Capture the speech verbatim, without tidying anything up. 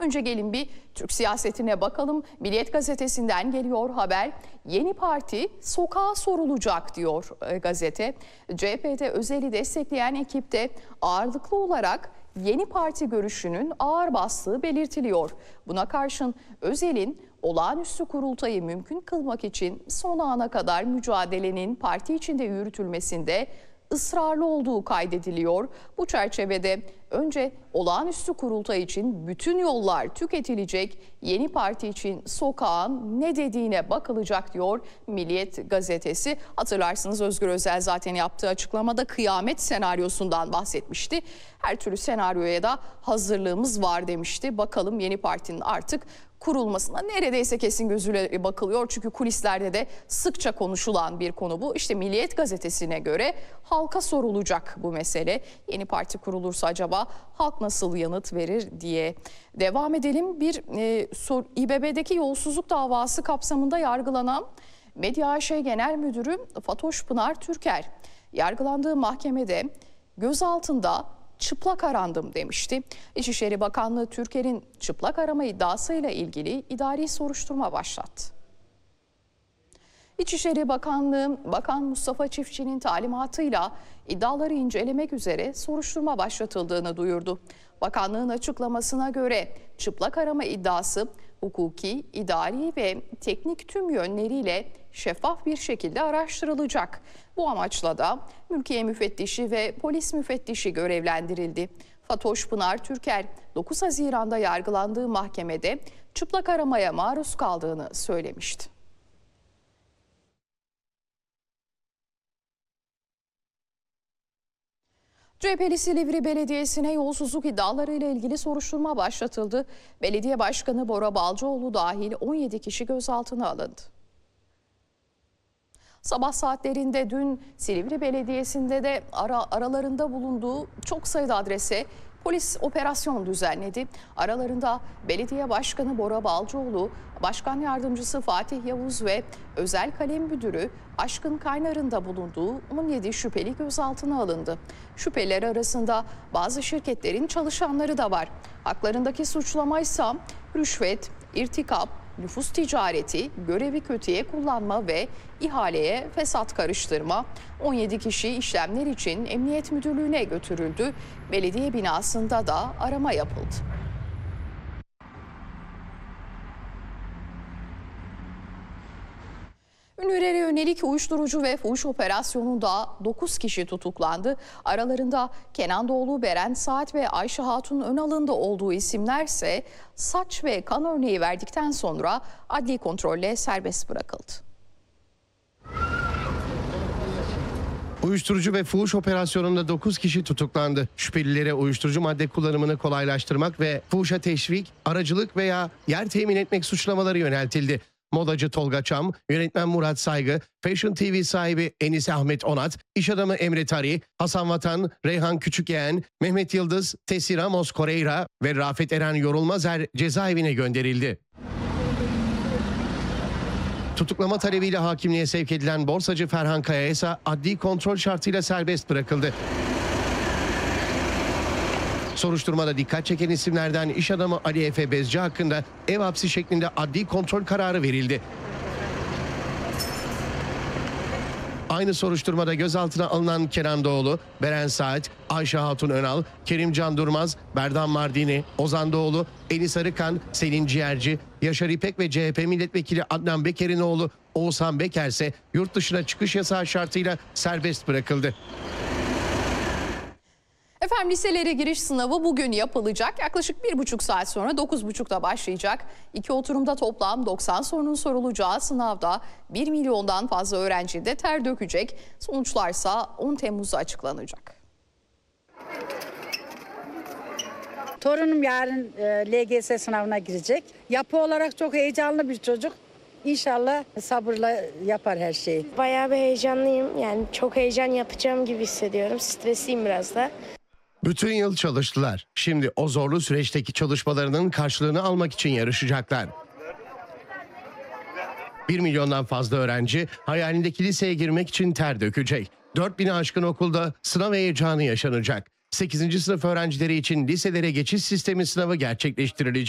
Önce gelin bir Türk siyasetine bakalım. Milliyet gazetesinden geliyor haber. Yeni parti sokağa sorulacak diyor e, gazete. C H P'de Özel'i destekleyen ekipte ağırlıklı olarak yeni parti görüşünün ağır bastığı belirtiliyor. Buna karşın Özel'in olağanüstü kurultayı mümkün kılmak için son ana kadar mücadelenin parti içinde yürütülmesinde ısrarlı olduğu kaydediliyor. Bu çerçevede önce olağanüstü kurultay için bütün yollar tüketilecek, yeni parti için sokağın ne dediğine bakılacak diyor Milliyet gazetesi. Hatırlarsınız Özgür Özel zaten yaptığı açıklamada kıyamet senaryosundan bahsetmişti. Her türlü senaryoya da hazırlığımız var demişti. Bakalım yeni partinin artık kurulmasına neredeyse kesin gözüyle bakılıyor. Çünkü kulislerde de sıkça konuşulan bir konu bu. İşte Milliyet gazetesine göre halka sorulacak bu mesele. Yeni parti kurulursa acaba halk nasıl yanıt verir diye. Devam edelim. Bir e, sor, İBB'deki yolsuzluk davası kapsamında yargılanan Medya A Ş Genel Müdürü Fatoş Pınar Türker yargılandığı mahkemede gözaltında çıplak arandım demişti. İçişleri Bakanlığı Türker'in çıplak arama iddiasıyla ilgili idari soruşturma başlattı. İçişleri Bakanlığı Bakan Mustafa Çiftçi'nin talimatıyla iddiaları incelemek üzere soruşturma başlatıldığını duyurdu. Bakanlığın açıklamasına göre çıplak arama iddiası hukuki, idari ve teknik tüm yönleriyle şeffaf bir şekilde araştırılacak. Bu amaçla da mülkiye müfettişi ve polis müfettişi görevlendirildi. Fatoş Pınar Türker dokuz Haziran'da yargılandığı mahkemede çıplak aramaya maruz kaldığını söylemişti. C H P'li Silivri Belediyesi'ne yolsuzluk iddialarıyla ilgili soruşturma başlatıldı. Belediye Başkanı Bora Balcıoğlu dahil on yedi kişi gözaltına alındı. Sabah saatlerinde dün Silivri Belediyesi'nde de ara, aralarında bulunduğu çok sayıda adrese polis operasyon düzenledi. Aralarında Belediye Başkanı Bora Balcıoğlu, Başkan Yardımcısı Fatih Yavuz ve Özel Kalem Müdürü Aşkın Kaynar'ın da bulunduğu on yedi şüpheli gözaltına alındı. Şüpheliler arasında bazı şirketlerin çalışanları da var. Haklarındaki suçlamaysa rüşvet, irtikap, nüfus ticareti, görevi kötüye kullanma ve ihaleye fesat karıştırma. on yedi kişi işlemler için Emniyet Müdürlüğü'ne götürüldü. Belediye binasında da arama yapıldı. Ünlülere yönelik uyuşturucu ve fuhuş operasyonunda dokuz kişi tutuklandı. Aralarında Kenan Doğulu, Beren Saat ve Ayşe Hatun Önal'ın olduğu isimlerse saç ve kan örneği verdikten sonra adli kontrolle serbest bırakıldı. Uyuşturucu ve fuhuş operasyonunda dokuz kişi tutuklandı. Şüphelilere uyuşturucu madde kullanımını kolaylaştırmak ve fuhuşa teşvik, aracılık veya yer temin etmek suçlamaları yöneltildi. Modacı Tolga Çam, yönetmen Murat Saygı, Fashion T V sahibi Enis Ahmet Onat, iş adamı Emre Tari, Hasan Vatan, Reyhan Küçükyeğen, Mehmet Yıldız, Tesi Ramos Correira ve Rafet Eren Yorulmazer cezaevine gönderildi. Tutuklama talebiyle hakimliğe sevk edilen borsacı Ferhan Kaya ise adli kontrol şartıyla serbest bırakıldı. Soruşturmada dikkat çeken isimlerden iş adamı Ali Efe Bezci hakkında ev hapsi şeklinde adli kontrol kararı verildi. Aynı soruşturmada gözaltına alınan Kenan Doğulu, Beren Saat, Ayşe Hatun Önal, Kerimcan Durmaz, Berdan Mardini, Ozan Doğulu, Enis Arıkan, Selin Ciğerci, Yaşar İpek ve C H P milletvekili Adnan Beker'in oğlu Oğuzhan Beker ise yurt dışına çıkış yasağı şartıyla serbest bırakıldı. Efendim liselere giriş sınavı bugün yapılacak. Yaklaşık bir buçuk saat sonra dokuz buçukta başlayacak. İki oturumda toplam doksan sorunun sorulacağı sınavda bir milyondan fazla öğrenci de ter dökecek. Sonuçlarsa on Temmuz'da açıklanacak. Torunum yarın e, L G S sınavına girecek. Yapı olarak çok heyecanlı bir çocuk. İnşallah sabırla yapar her şeyi. Bayağı bir heyecanlıyım. Yani çok heyecan yapacağım gibi hissediyorum. Stresliyim biraz da. Bütün yıl çalıştılar. Şimdi o zorlu süreçteki çalışmalarının karşılığını almak için yarışacaklar. Bir milyondan fazla öğrenci hayalindeki liseye girmek için ter dökecek. dört bini aşkın okulda sınav heyecanı yaşanacak. sekizinci sınıf öğrencileri için liselere geçiş sistemi sınavı gerçekleştirilecek.